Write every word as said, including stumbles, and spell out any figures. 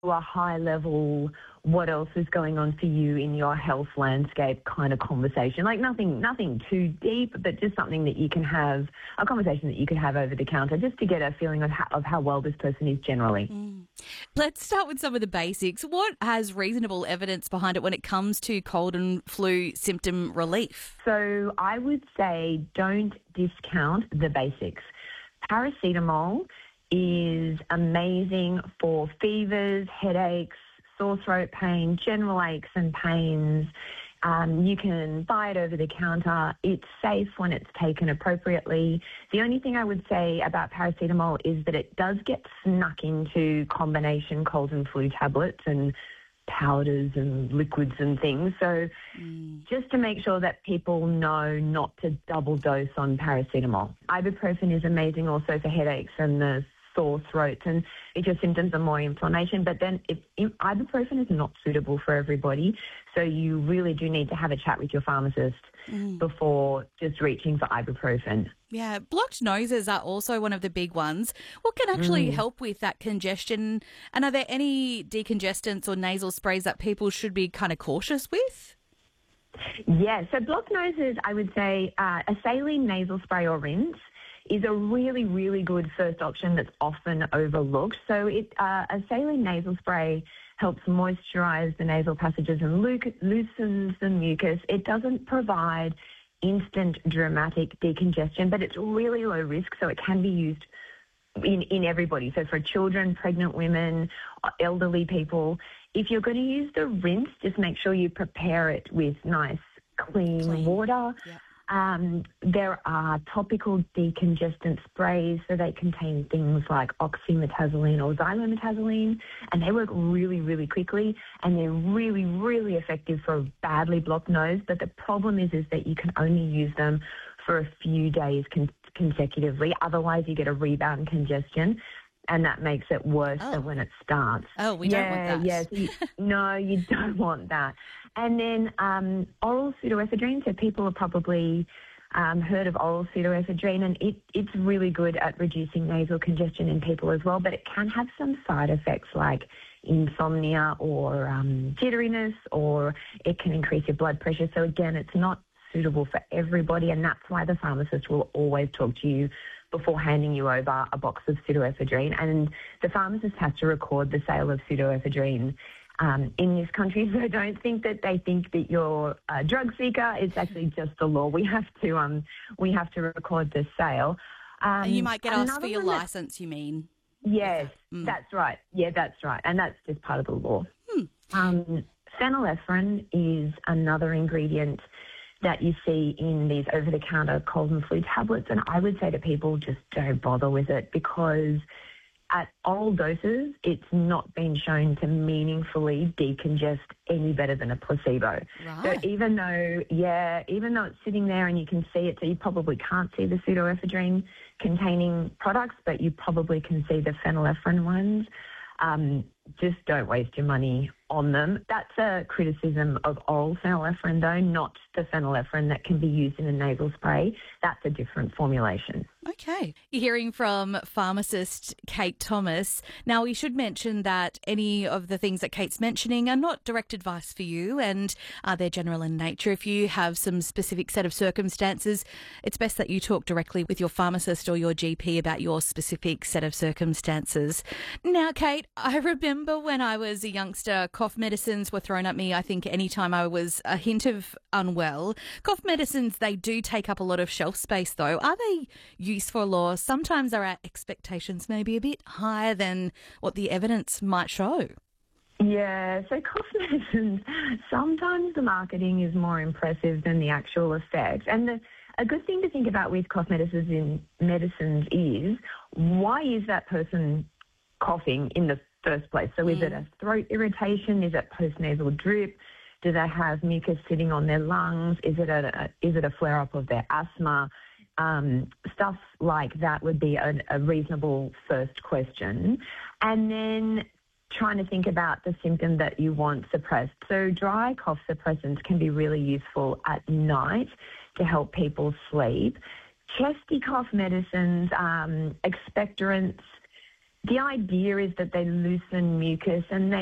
a high level, what else is going on for you in your health landscape kind of conversation. Like nothing, nothing too deep, but just something that you can have, a conversation that you could have over the counter just to get a feeling of how, of how well this person is generally. Mm. Let's start with some of the basics. What has reasonable evidence behind it when it comes to cold and flu symptom relief? So I would say don't discount the basics. Paracetamol is amazing for fevers, headaches, sore throat pain, general aches and pains. Um, you can buy it over the counter. It's safe when it's taken appropriately. The only thing I would say about paracetamol is that it does get snuck into combination cold and flu tablets and powders and liquids and things. So mm. just to make sure that people know not to double dose on paracetamol. Ibuprofen is amazing also for headaches and the sore throats and if your symptoms are more inflammation. But then if, if ibuprofen is not suitable for everybody, so you really do need to have a chat with your pharmacist mm. before just reaching for ibuprofen. Yeah, blocked noses are also one of the big ones. What can actually mm. help with that congestion? And are there any decongestants or nasal sprays that people should be kind of cautious with? Yeah, so blocked noses, I would say uh, a saline nasal spray or rinse is a really, really good first option that's often overlooked. So it, uh, a saline nasal spray helps moisturise the nasal passages and lo- loosens the mucus. It doesn't provide instant dramatic decongestion, but it's really low risk, so it can be used in, in everybody. So for children, pregnant women, elderly people, if you're going to use the rinse, just make sure you prepare it with nice, clean, clean. water. Yep. Um, there are topical decongestant sprays, so they contain things like oxymetazoline or xylometazoline, and they work really, really quickly, and they're really, really effective for a badly blocked nose. But the problem is, is that you can only use them for a few days con- consecutively. Otherwise, you get a rebound congestion, and that makes it worse oh. than when it starts. Oh, we yeah, don't want that. Yes, you, no, you don't want that. And then um, oral pseudoephedrine, so people have probably um, heard of oral pseudoephedrine, and it, it's really good at reducing nasal congestion in people as well, but it can have some side effects like insomnia or um, jitteriness, or it can increase your blood pressure. So again, it's not suitable for everybody, and that's why the pharmacist will always talk to you before handing you over a box of pseudoephedrine. And the pharmacist has to record the sale of pseudoephedrine um, in this country, so don't think that they think that you're a drug seeker. It's actually just the law. We have to um, we have to record the sale. Um, and you might get asked for your licence, you mean? Yes, mm. that's right. Yeah, that's right. And that's just part of the law. Hmm. Um, phenylephrine is another ingredient that you see in these over-the-counter cold and flu tablets, and I would say to people, just don't bother with it, because at oral doses, it's not been shown to meaningfully decongest any better than a placebo. Right. So even though, yeah, even though it's sitting there and you can see it, so you probably can't see the pseudoephedrine containing products, but you probably can see the phenylephrine ones. Um, just don't waste your money on them. That's a criticism of oral phenylephrine, though, not the phenylephrine that can be used in a nasal spray. That's a different formulation. Okay. You're hearing from pharmacist Kate Thomas. Now, we should mention that any of the things that Kate's mentioning are not direct advice for you, and uh, they're general in nature. If you have some specific set of circumstances, it's best that you talk directly with your pharmacist or your G P about your specific set of circumstances. Now, Kate, I remember when I was a youngster, cough medicines were thrown at me, I think, anytime I was a hint of unwell. Cough medicines, they do take up a lot of shelf space, though. Are they useful, or sometimes are our expectations maybe a bit higher than what the evidence might show? Yeah, so cough medicines, sometimes the marketing is more impressive than the actual effect. And the, a good thing to think about with cough medicines, in medicines is, why is that person coughing in the first place? So mm. is it a throat irritation? Is it postnasal drip? Do they have mucus sitting on their lungs? Is it a, a is it a flare-up of their asthma? Um, stuff like that would be a, a reasonable first question. And then trying to think about the symptom that you want suppressed. So dry cough suppressants can be really useful at night to help people sleep. Chesty cough medicines, um, expectorants, The idea is that they loosen mucus and they